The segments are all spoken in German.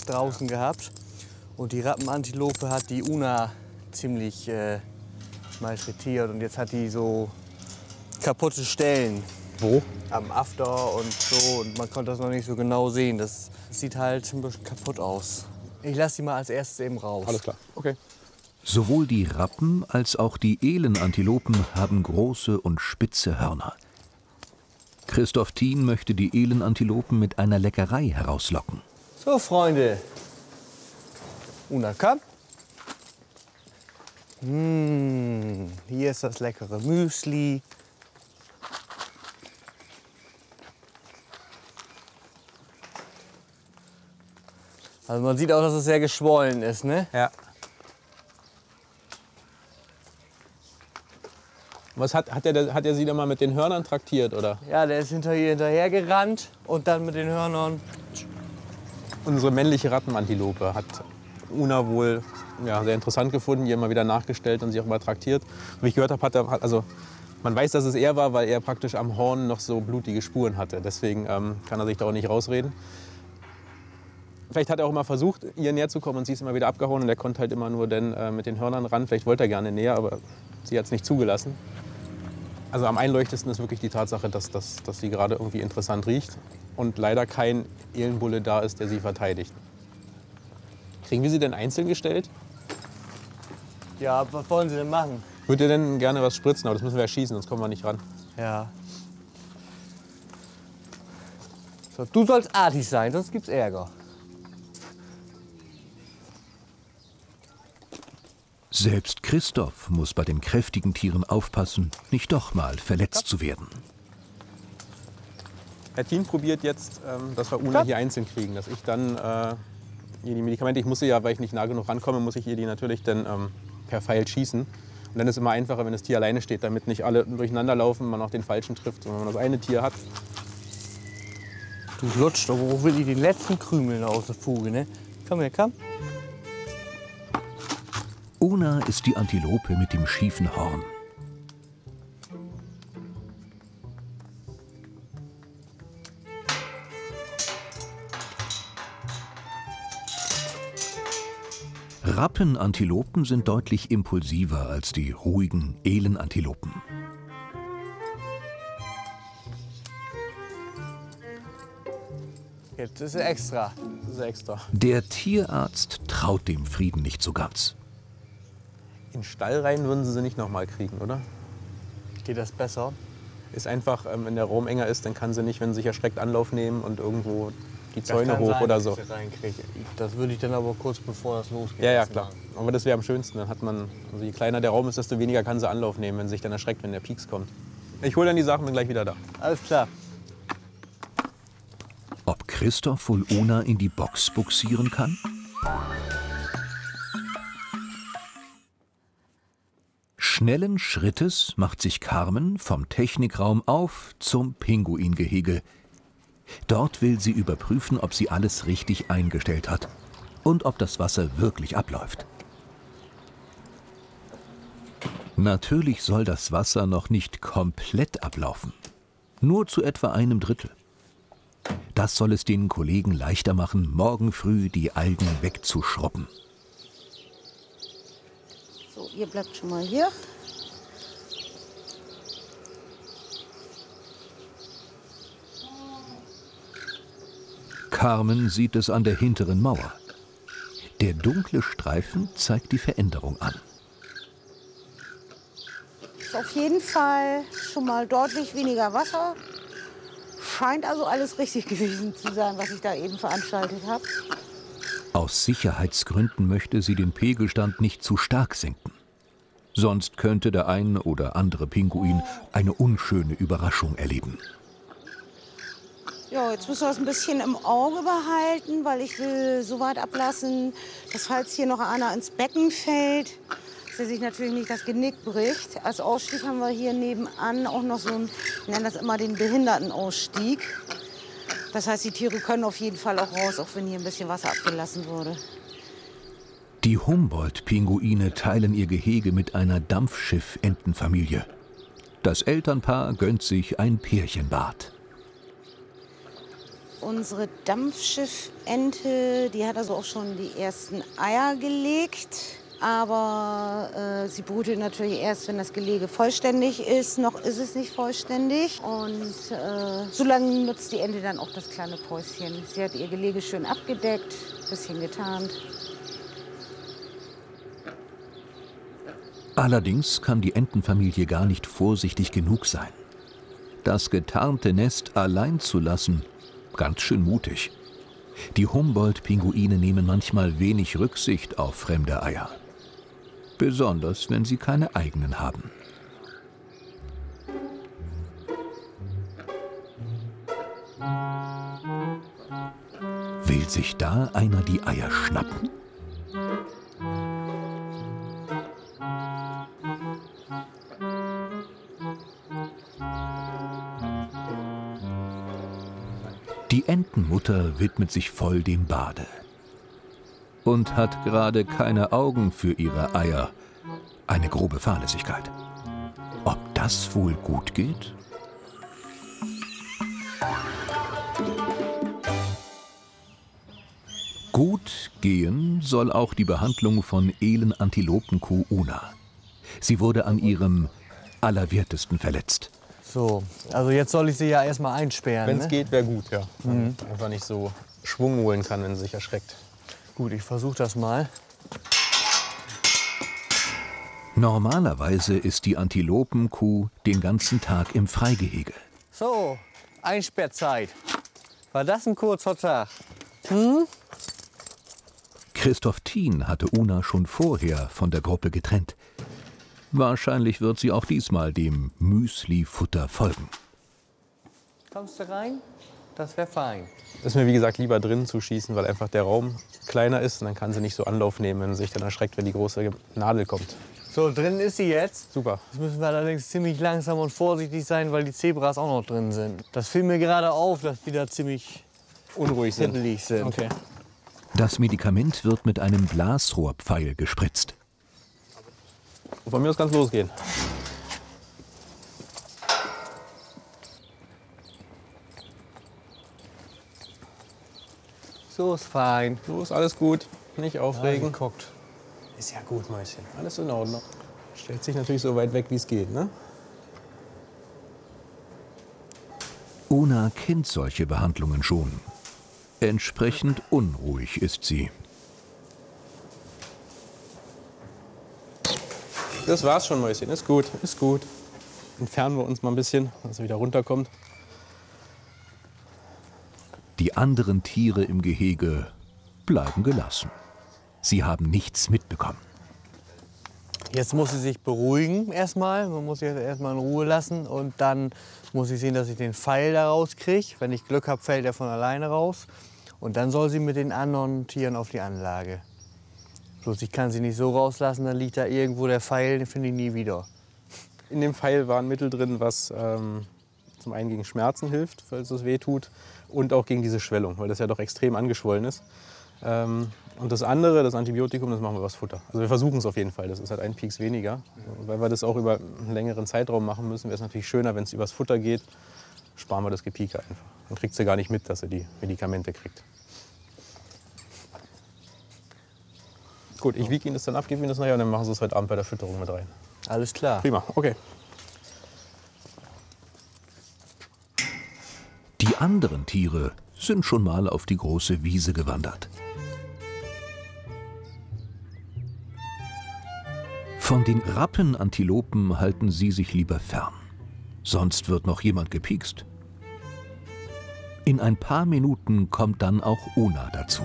draußen gehabt. Und die Rappenantilope hat die Una ziemlich malträtiert. Und jetzt hat die so kaputte Stellen. Wo? Am After und so. Und man konnte das noch nicht so genau sehen. Das sieht halt ein bisschen kaputt aus. Ich lasse die mal als erstes eben raus. Alles klar, okay. Sowohl die Rappen als auch die Elenantilopen haben große und spitze Hörner. Christoph Thien möchte die Elenantilopen mit einer Leckerei herauslocken. So, Freunde. Una, komm. Hier ist das leckere Müsli. Also man sieht auch, dass es sehr geschwollen ist, ne? Ja. Was hat er sie dann mal mit den Hörnern traktiert, oder? Ja, der ist hinterher gerannt und dann mit den Hörnern. Unsere männliche Rappenantilope hat Una wohl sehr interessant gefunden, ihr immer wieder nachgestellt und sie auch mal traktiert. Und wie ich gehört habe, also man weiß, dass es er war, weil er praktisch am Horn noch so blutige Spuren hatte. Deswegen kann er sich da auch nicht rausreden. Vielleicht hat er auch mal versucht, ihr näher zu kommen und sie ist immer wieder abgehauen und er konnte halt immer nur mit den Hörnern ran. Vielleicht wollte er gerne näher, aber sie hat es nicht zugelassen. Also am einleuchtendsten ist wirklich die Tatsache, dass sie gerade irgendwie interessant riecht und leider kein Elenbulle da ist, der sie verteidigt. Kriegen wir sie denn einzeln gestellt? Ja, was wollen Sie denn machen? Würde ihr denn gerne was spritzen, aber das müssen wir erschießen, sonst kommen wir nicht ran. Ja. So, du sollst artig sein, sonst gibt's Ärger. Selbst Christoph muss bei den kräftigen Tieren aufpassen, nicht doch mal verletzt zu werden. Herr Thien probiert jetzt, dass wir Una hier einzeln kriegen, dass ich dann ihr die Medikamente, ich muss sie ja, weil ich nicht nah genug rankomme, muss ich ihr die natürlich dann per Pfeil schießen. Und dann ist es immer einfacher, wenn das Tier alleine steht, damit nicht alle durcheinander laufen, man auch den Falschen trifft. Und wenn man das eine Tier hat. Du lutscht, aber wo will ich den letzten Krümel aus der Fuge, ne? Komm her, komm. Una ist die Antilope mit dem schiefen Horn. Rappenantilopen sind deutlich impulsiver als die ruhigen Elenantilopen. Jetzt ist er extra. Das ist extra. Der Tierarzt traut dem Frieden nicht so ganz. In den Stall rein würden sie nicht noch mal kriegen, oder? Geht das besser? Ist einfach, wenn der Raum enger ist, dann kann sie nicht, wenn sie sich erschreckt, Anlauf nehmen und irgendwo die Zäune hoch sein, oder so. Das würde ich dann aber kurz bevor das losgeht. Ja, klar. Aber das wäre am schönsten. Dann hat man, also je kleiner der Raum ist, desto weniger kann sie Anlauf nehmen, wenn sie sich dann erschreckt, wenn der Pieks kommt. Ich hole dann die Sachen, bin gleich wieder da. Alles klar. Ob Christoph wohl Una in die Box buxieren kann? Schnellen Schrittes macht sich Carmen vom Technikraum auf zum Pinguingehege. Dort will sie überprüfen, ob sie alles richtig eingestellt hat und ob das Wasser wirklich abläuft. Natürlich soll das Wasser noch nicht komplett ablaufen, nur zu etwa 1/3. Das soll es den Kollegen leichter machen, morgen früh die Algen wegzuschrubben. So, ihr bleibt schon mal hier. Carmen sieht es an der hinteren Mauer. Der dunkle Streifen zeigt die Veränderung an. Ist auf jeden Fall schon mal deutlich weniger Wasser. Scheint also alles richtig gewesen zu sein, was ich da eben veranstaltet habe. Aus Sicherheitsgründen möchte sie den Pegelstand nicht zu stark senken. Sonst könnte der ein oder andere Pinguin eine unschöne Überraschung erleben. Ja, jetzt müssen wir es ein bisschen im Auge behalten, weil ich will so weit ablassen, dass falls hier noch einer ins Becken fällt, dass er sich natürlich nicht das Genick bricht. Als Ausstieg haben wir hier nebenan auch noch so einen, wir nennen das immer den Behindertenausstieg. Das heißt, die Tiere können auf jeden Fall auch raus, auch wenn hier ein bisschen Wasser abgelassen wurde. Die Humboldt-Pinguine teilen ihr Gehege mit einer unsere Dampfschiffente, die hat also auch schon die ersten Eier gelegt. Aber sie brütet natürlich erst, wenn das Gelege vollständig ist. Noch ist es nicht vollständig. Und so lange nutzt die Ente dann auch das kleine Päuschen. Sie hat ihr Gelege schön abgedeckt, ein bisschen getarnt. Allerdings kann die Entenfamilie gar nicht vorsichtig genug sein. Das getarnte Nest allein zu lassen, ganz schön mutig. Die Humboldt-Pinguine nehmen manchmal wenig Rücksicht auf fremde Eier. Besonders, wenn sie keine eigenen haben. Will sich da einer die Eier schnappen? Die Entenmutter widmet sich voll dem Bade und hat gerade keine Augen für ihre Eier. Eine grobe Fahrlässigkeit. Ob das wohl gut geht? Gut gehen soll auch die Behandlung von Elenantilopenkuh Una. Sie wurde an ihrem Allerwertesten verletzt. So, also jetzt soll ich sie ja erstmal einsperren. Wenn es ne? geht, wäre gut, ja. Einfach nicht so Schwung holen kann, wenn sie sich erschreckt. Gut, ich versuche das mal. Normalerweise ist die Antilopenkuh den ganzen Tag im Freigehege. So, Einsperrzeit. War das ein kurzer Tag? Christoph Thien hatte Una schon vorher von der Gruppe getrennt. Wahrscheinlich wird sie auch diesmal dem Müsli-Futter folgen. Kommst du rein? Das wäre fein. Ist mir wie gesagt lieber drinnen zu schießen, weil einfach der Raum kleiner ist und dann kann sie nicht so Anlauf nehmen, wenn sie sich dann erschreckt, wenn die große Nadel kommt. So, drinnen ist sie jetzt. Super. Jetzt müssen wir allerdings ziemlich langsam und vorsichtig sein, weil die Zebras auch noch drin sind. Das fiel mir gerade auf, dass die da ziemlich Unruhig sind. hibbelig sind. Okay. Das Medikament wird mit einem Blasrohrpfeil gespritzt. Von mir aus kann es losgehen. So ist fein. So ist alles gut. Nicht aufregen. Guckt. Ist ja gut, Mäuschen. Alles in Ordnung. Stellt sich natürlich so weit weg, wie es geht, ne? Una kennt solche Behandlungen schon. Entsprechend unruhig ist sie. Das war's schon, Mäuschen. Ist gut, ist gut. Entfernen wir uns mal ein bisschen, dass er wieder runterkommt. Die anderen Tiere im Gehege bleiben gelassen. Sie haben nichts mitbekommen. Jetzt muss sie sich beruhigen erstmal. Man muss sie jetzt erstmal in Ruhe lassen. Und dann muss ich sehen, dass ich den Pfeil da rauskriege. Wenn ich Glück habe, fällt er von alleine raus. Und dann soll sie mit den anderen Tieren auf die Anlage. Bloß ich kann sie nicht so rauslassen, dann liegt da irgendwo der Pfeil, den finde ich nie wieder. In dem Pfeil war ein Mittel drin, was zum einen gegen Schmerzen hilft, falls es weh tut, und auch gegen diese Schwellung, weil das ja doch extrem angeschwollen ist. Und das andere, das Antibiotikum, das machen wir übers Futter. Also wir versuchen es auf jeden Fall, das ist halt ein Pieks weniger. Weil wir das auch über einen längeren Zeitraum machen müssen, wäre es natürlich schöner, wenn es übers Futter geht, sparen wir das Gepieke einfach. Dann kriegt sie gar nicht mit, dass sie die Medikamente kriegt. Gut, ich wiege Ihnen das dann ab, gebe Ihnen das nachher und dann machen Sie es heute Abend bei der Fütterung mit rein. Alles klar. Prima, okay. Die anderen Tiere sind schon mal auf die große Wiese gewandert. Von den Rappenantilopen halten sie sich lieber fern. Sonst wird noch jemand gepiekst. In ein paar Minuten kommt dann auch Una dazu.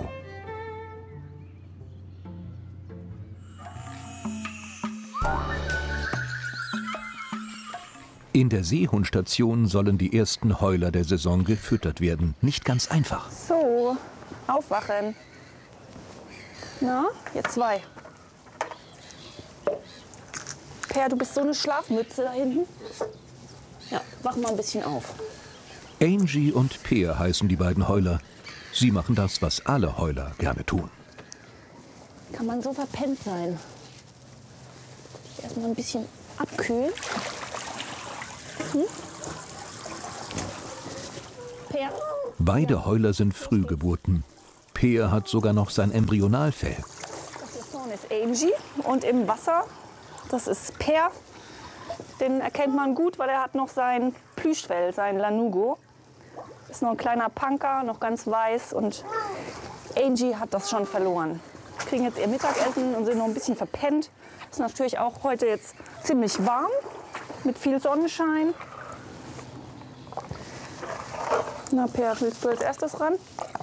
In der Seehundstation sollen die ersten Heuler der Saison gefüttert werden. Nicht ganz einfach. So, aufwachen. Na, ihr zwei. Per, du bist so eine Schlafmütze da hinten. Ja, wach mal ein bisschen auf. Angie und Peer heißen die beiden Heuler. Sie machen das, was alle Heuler gerne tun. Kann man so verpennt sein? Erstmal ein bisschen abkühlen. Per? Beide Heuler sind Frühgeburten. Peer hat sogar noch sein Embryonalfell. Das hier vorne ist Angie und im Wasser, das ist Peer. Den erkennt man gut, weil er hat noch sein Plüschfell, sein Lanugo. Ist noch ein kleiner Punker, noch ganz weiß und Angie hat das schon verloren. Die kriegen jetzt ihr Mittagessen und sind noch ein bisschen verpennt. Ist natürlich auch heute jetzt ziemlich warm, mit viel Sonnenschein. Na, Peer, willst du als erstes ran?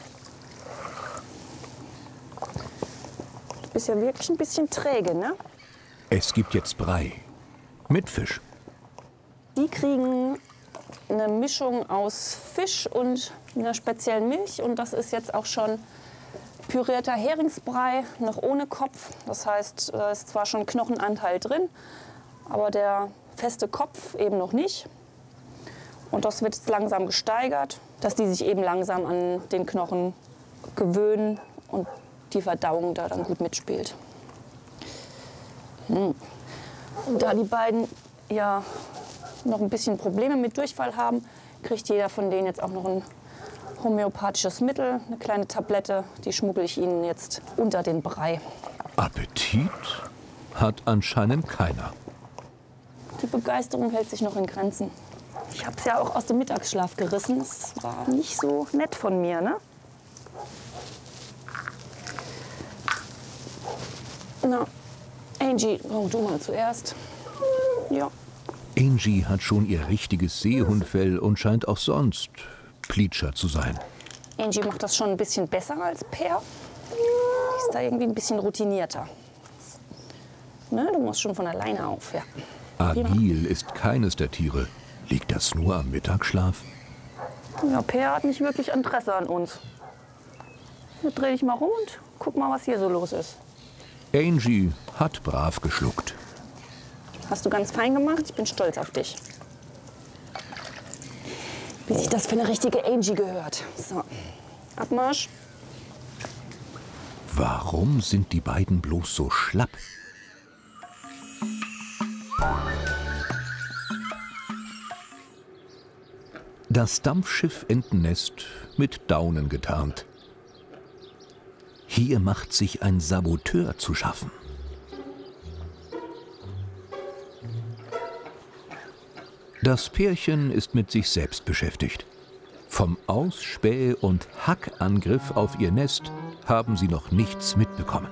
Du bist ja wirklich ein bisschen träge, ne? Es gibt jetzt Brei. Mit Fisch. Die kriegen eine Mischung aus Fisch und einer speziellen Milch. Und das ist jetzt auch schon pürierter Heringsbrei, noch ohne Kopf. Das heißt, da ist zwar schon Knochenanteil drin, aber der feste Kopf eben noch nicht. Und das wird jetzt langsam gesteigert, dass die sich eben langsam an den Knochen gewöhnen und die Verdauung da dann gut mitspielt. Und da die beiden ja noch ein bisschen Probleme mit Durchfall haben, kriegt jeder von denen jetzt auch noch ein homöopathisches Mittel, eine kleine Tablette. Die schmuggle ich ihnen jetzt unter den Brei. Appetit hat anscheinend keiner. Die Begeisterung hält sich noch in Grenzen. Ich habe es ja auch aus dem Mittagsschlaf gerissen. Es war nicht so nett von mir, ne? Na, Angie, komm du mal zuerst. Ja. Angie hat schon ihr richtiges Seehundfell und scheint auch sonst Pleatscher zu sein. Angie macht das schon ein bisschen besser als Peer. Ist da irgendwie ein bisschen routinierter. Ne, du musst schon von alleine auf, ja. Agil ist keines der Tiere. Liegt das nur am Mittagsschlaf? Ja, Peer hat nicht wirklich Interesse an uns. Jetzt dreh dich mal rum und guck mal, was hier so los ist. Angie hat brav geschluckt. Hast du ganz fein gemacht. Ich bin stolz auf dich. Wie sich das für eine richtige Angie gehört. So, Abmarsch. Warum sind die beiden bloß so schlapp? Das Dampfschiff Entennest mit Daunen getarnt. Hier macht sich ein Saboteur zu schaffen. Das Pärchen ist mit sich selbst beschäftigt. Vom Ausspäh- und Hackangriff auf ihr Nest haben sie noch nichts mitbekommen.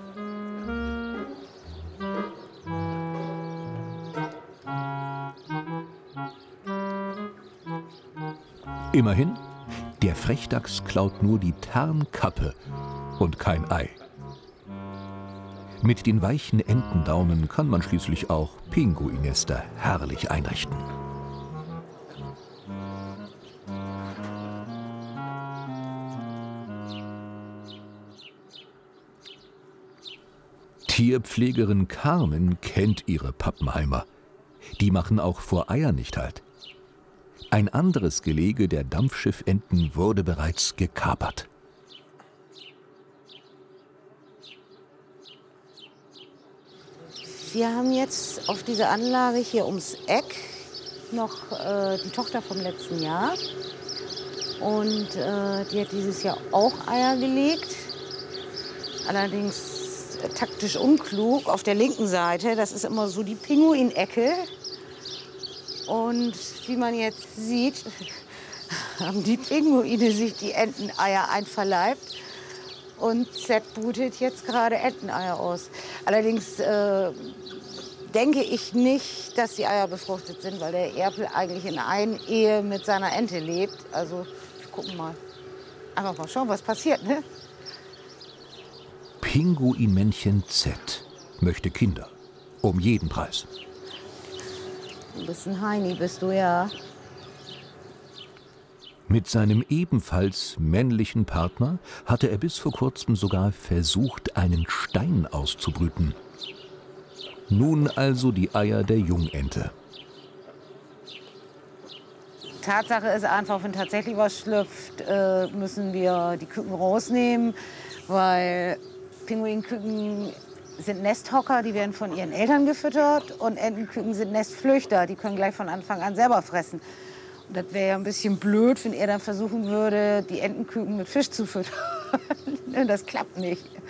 Immerhin, der Frechdachs klaut nur die Tarnkappe und kein Ei. Mit den weichen Entendaunen kann man schließlich auch Pinguinnester herrlich einrichten. Tierpflegerin Carmen kennt ihre Pappenheimer. Die machen auch vor Eiern nicht halt. Ein anderes Gelege der Dampfschiffenten wurde bereits gekapert. Wir haben jetzt auf dieser Anlage hier ums Eck noch die Tochter vom letzten Jahr. Und die hat dieses Jahr auch Eier gelegt. Allerdings taktisch unklug auf der linken Seite. Das ist immer so die Pinguinecke. Und wie man jetzt sieht, haben die Pinguine sich die Enteneier einverleibt. Und Z brütet jetzt gerade Enteneier aus. Allerdings denke ich nicht, dass die Eier befruchtet sind, weil der Erpel eigentlich in Einehe mit seiner Ente lebt. Also wir gucken mal. Einfach mal schauen, was passiert, ne? Pinguinmännchen Z möchte Kinder. Um jeden Preis. Du bist ein Heini, bist du ja. Mit seinem ebenfalls männlichen Partner hatte er bis vor kurzem sogar versucht, einen Stein auszubrüten. Nun also die Eier der Jungente. Tatsache ist einfach, wenn tatsächlich was schlüpft, müssen wir die Küken rausnehmen, weil Pinguinküken sind Nesthocker, die werden von ihren Eltern gefüttert und Entenküken sind Nestflüchter, die können gleich von Anfang an selber fressen. Das wäre ja ein bisschen blöd, wenn er dann versuchen würde, die Entenküken mit Fisch zu füttern. Das klappt nicht.